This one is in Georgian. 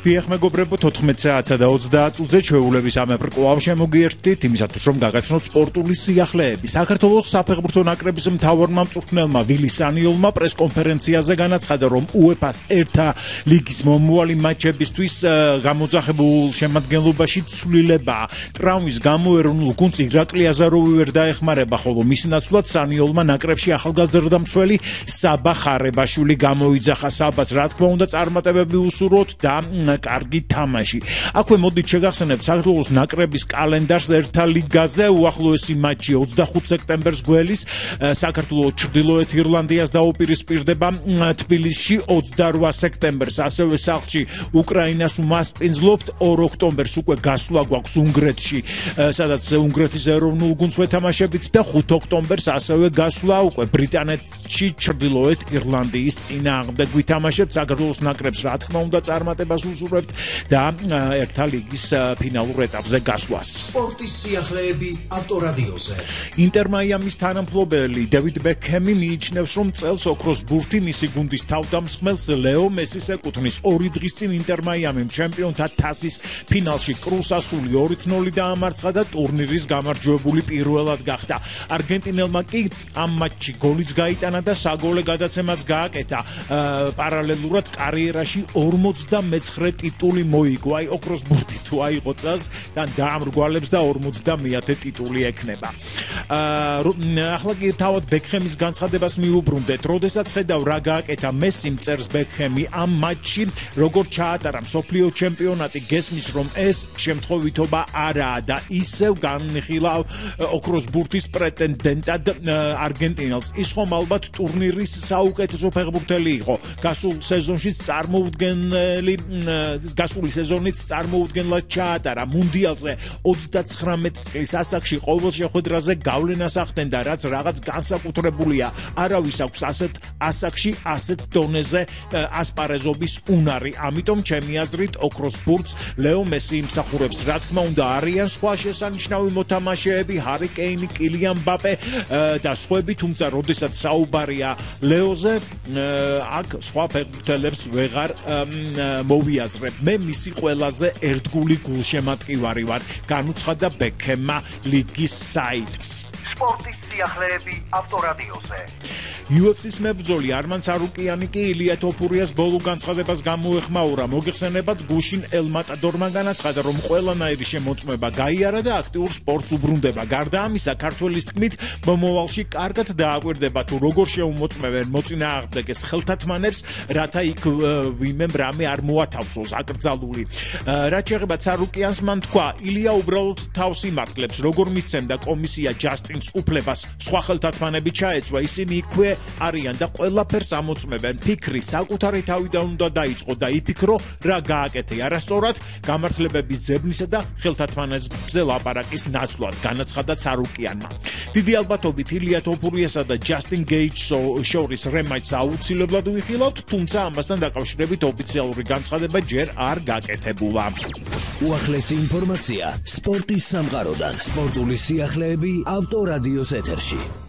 დიახ მეგობრებო 14 საათსა და 30 წუთზე ჩვეულების ამებრ კვლავ შემოგიერთდით იმისათვის რომ გაგაცნოთ სპორტული სიახლეები. საქართველოს საფეხბურთო ნაკრების მთავარმა მწვრთნელმა ვილი სანიოლმა პრესკონფერენციაზე განაცხადა რომ UEFA-ს ერთა ლიგის მომავალი მატჩებისთვის გამოძახებულ შემადგენლობაში ცვლილება. ტრამვის გამო ეროვნულ გუნდს ირაკლი აზაროვი ვერ დაეხმარება, ხოლო მის ნაცვლად სანიოლმა ნაკრებში ახალგაზრდა მცველი საბა ხარებაშვილი გამოიძახა. საბას რა თქმა უნდა წარმატებები უსურვოთ და კარგი თამაში. აქვე მოდით შეგახსენებთ საქართველოს ნაკრების კალენდარს ერთა ლიგაზე. უახლოესი მატჩი 25 სექტემბერს გველის საქართველოს ჩრდილოეთ ირლანდიას დაუპირისპირდება თბილისში 28 სექტემბერს. ასევე სახლში უკრაინას უმასპინძლობთ 2 ოქტომბერს უკვე გასვლა გვაქვს უნგრეთში, სადაც უნგრეთის ეროვნულ გუნდს ვეთამაშებით და 5 ოქტომბერს ასევე გასვლა უკვე ბრიტანეთში ჩრდილოეთ ირლანდიის წინააღმდეგ ვითამაშებთ. საქართველოს ნაკრებს რა თქმა უნდა წარმატებას უსურვებთ და ერთა ლიგის ფინალურ ეტაპზე გასვლას. სპორტის სიახლეები ავტორადიოზე. ინტერ მაიამის თანამფლობელი დევიდ ბექჰემი მიიჩნევს რომ წელს ოქროს ბურთი მისი გუნდის თავდამსხმელს ლეო მესის ეკუთვნის. 2 დღის წინ ინტერ მაიამიმ ჩემპიონთა თასის ფინალში კრუსასული 2-0 დაამარცხა და ტურნირის გამარჯვებული პირველად გახდა. არგენტინელმა კი ამ მატჩში გოლიც გაიტანა და საგოლე გადაცემაც გააკეთა. პარალელურად კარიერაში 49 ტიტული მოიგო. აი ოქროს ბურთი თუ აიღო წელს და დაამრგვალებს და 50-ე ტიტული ექნება. ახლა კი თავად ბექჰემის განცხადებას მიუბრუნდეთ. როდესაც ხედავ რა გააკეთა მესიმ წერს ბექჰემი ამ მატჩში, როგორ ჩაატარა მსოფლიო ჩემპიონატი, გესმის რომ ეს შემთხვევითობა არაა და ისევ განიხილავ ოქროს ბურთის პრეტენდენტად არგენტინელს. ის ხომ ალბათ ტურნირის საუკეთესო ფეხბურთელი იყო. გასული სეზონით წარმოუდგენლად ჩაატარა მუნდიალზე 29 წლის ასაკში ყოველ შეხვედრაზე გავლენას ახდენდა, რაც რაღაც განსაკუთრებულია. არავის აქვს ასეთ ასაკში ასეთ დონეზე ასპარეზობის უნარი. ამიტომ ჩემი აზრით ოქროს ბურთს ლეო მესი იმსახურებს. რა თქმა უნდა არიან სხვა შესანიშნავი მოთამაშეები, ჰარი კეინი, კილიან მბაპე და სხვები, თუმცა როდესაც საუბარია ლეოზე, აქ სხვა ფეხბურთელებს ვეღარ მოვიაზრებ. მე მისი ყველაზე ერთგული გულშემატკივარი ვარ, განუცხადა ბექჰემმა ლიგის საიტს. სპორტის სიახლეები ავტორადიოზე. UFC-ს მებრძოლი არმან სარუკიანი კი ილია თოფურიას ბოლო განცხადებას გამოეხმაურა. მოგეხსენებათ გუშინ ელ-მატადორმა განაცხადა რომ ყველანაირი შემოწმება გაიარა და აქტიურ სპორტს უბრუნდება. გარდა ამისა, ქართველის თქმით, მომავალში კარგად დააკვირდება თუ როგორ შეუმოწმებენ მოწინააღმდეგეს ხელთათმანებს, რათა იქ ვინმემ რამე არ მოათავსოს აკრძალული. რაც შეეხება სარუკიანს, მან თქვა, ილია უბრალოდ თავს იმართლებს, როგორ მისცემდა კომისია ჯასტინს უფლებას სხვა ხელთათმანები ჩაეცვა, ისინი იქვე არიან და ყველაფერს ამოწმებენ. ფიქრი საკუთარი თავიდან უნდა დაიწყო და იფიქრო რა გააკეთე არასწორად გამართლებების ძებნისა და ხელთათმანებზე ლაპარაკის ნაცვლად, განაცხადა სარუკიანმა. დიდი ალბათობით ილია თოფურიასა და ჯასტინ გეიჯს შორის რემატჩს აუცილებლად ვიხილავთ, თუმცა ამასთან დაკავშირებით ოფიციალური განცხადება ჯერ არ გაკეთებულა. უახლესი ინფორმაცია სპორტის სამყაროდან. სპორტული სიახლეები ავტორადიოს ეთერში.